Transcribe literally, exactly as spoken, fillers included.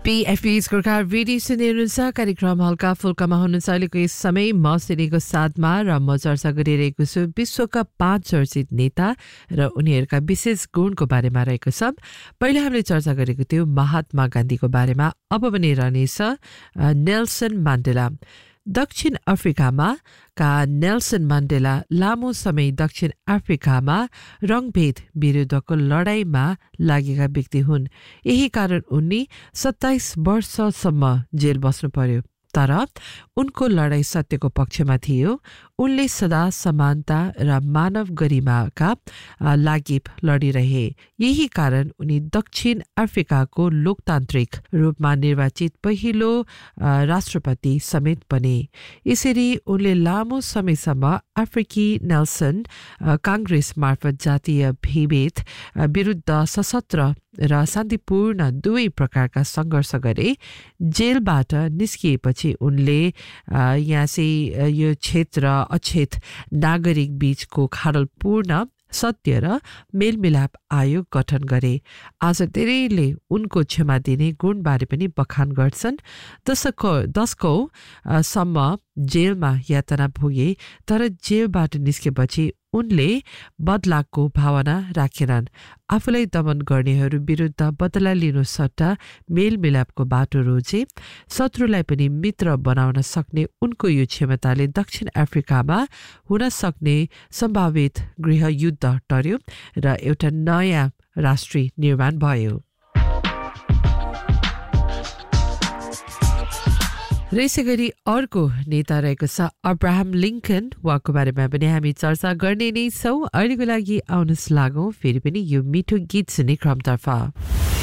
पीएफपी's Gorkha radio सुन्दै हुनुहुन्छ कार्यक्रम हल्का फुल्कामा हुनुहुन्छ अहिलेको यस समय म सिनेको साथमा र म चर्चा गरिरहेको छु विश्वका पाँच चर्चित नेता र उनीहरूका विशेष गुणको बारेमा रहेको छ। पहिले हामीले चर्चा गरेको थियो महात्मा गान्धीको बारेमा, अब भने रहनेछ नेल्सन मान्डेला। दक्षिण अफ्रिकामा का नेल्सन मान्डेला लामो समय दक्षिण अफ्रिकामा रङभेद विरुद्धको लडाईँमा लागेका व्यक्ति हुन्। यही कारण उनी सत्ताइस वर्षसम्म जेल बस्नु पर्यो, तर उनको लडाईँ सत्यको पक्षमा थियो। उनले सदा समानता र मानव गरिमाका लागि लडिरहे। यही कारण उनी दक्षिण अफ्रिकाको लोकतान्त्रिक रूपमा निर्वाचित पहिलो राष्ट्रपति समेत बने। यसरी उनले लामो समयसम्म अफ्रिकी नेल्सन काङ्ग्रेस मार्फत जातीय विभेद विरुद्ध सशस्त्र र शान्तिपूर्ण दुवै प्रकारका सङ्घर्ष गरे। जेलबाट निस्किएपछि उनले यहाँ चाहिँ यो क्षेत्र अक्षेत नागरिक बीचको खाडलपूर्ण सत्य र मेलमिलाप आयोग गठन गरे। आज धेरैले उनको क्षमा दिने गुणबारे पनि बखान गर्छन्। दशकौ दशकौ सम्म जेलमा यातना भोगे, तर जेलबाट निस्केपछि उनले बदलाको भावना राखेनन्। आफूलाई दमन गर्नेहरू विरुद्ध बदला लिनु सट्टा मेलमिलापको बाटो रोजे। शत्रुलाई पनि मित्र बनाउन सक्ने उनको यो क्षमताले दक्षिण अफ्रिकामा हुन सक्ने सम्भावित गृहयुद्ध टर्यो र एउटा नयाँ राष्ट्रिय निर्माण भयो। र यसै गरी अर्को नेता रहेको छ अब्राहम लिङ्कन। उहाँको बारेमा पनि हामी चर्चा गर्ने नै छौँ। अहिलेको लागि आउनुहोस् लागौँ फेरि पनि यो मिठो गीत सुन्ने क्रमतर्फ।